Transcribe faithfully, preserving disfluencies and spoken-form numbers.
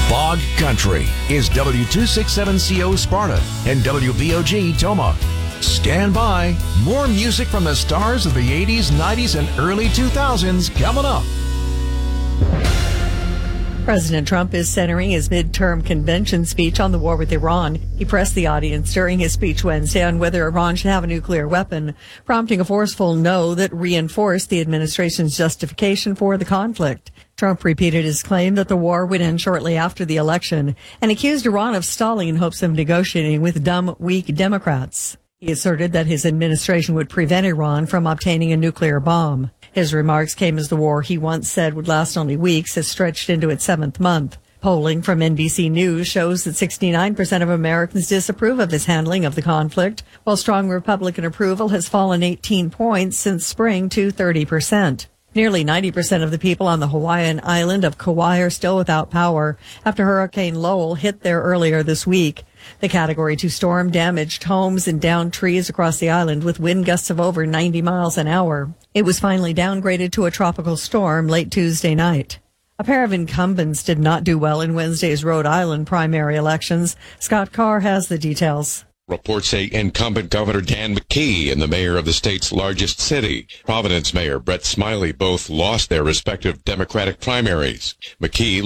Bog Country is W two sixty-seven C O Sparta and W B O G Toma. Stand by. More music from the stars of the eighties, nineties, and early two thousands coming up. President Trump is centering his midterm convention speech on the war with Iran. He pressed the audience during his speech Wednesday on whether Iran should have a nuclear weapon, prompting a forceful no that reinforced the administration's justification for the conflict. Trump repeated his claim that the war would end shortly after the election and accused Iran of stalling in hopes of negotiating with dumb, weak Democrats. He asserted that his administration would prevent Iran from obtaining a nuclear bomb. His remarks came as the war he once said would last only weeks has stretched into its seventh month. Polling from N B C News shows that sixty-nine percent of Americans disapprove of his handling of the conflict, while strong Republican approval has fallen eighteen points since spring to thirty percent. Nearly ninety percent of the people on the Hawaiian island of Kauai are still without power after Hurricane Lowell hit there earlier this week. The Category two storm damaged homes and downed trees across the island with wind gusts of over ninety miles an hour. It was finally downgraded to a tropical storm late Tuesday night. A pair of incumbents did not do well in Wednesday's Rhode Island primary elections. Scott Carr has the details. Reports say incumbent Governor Dan McKee and the mayor of the state's largest city, Providence Mayor Brett Smiley, both lost their respective Democratic primaries. McKee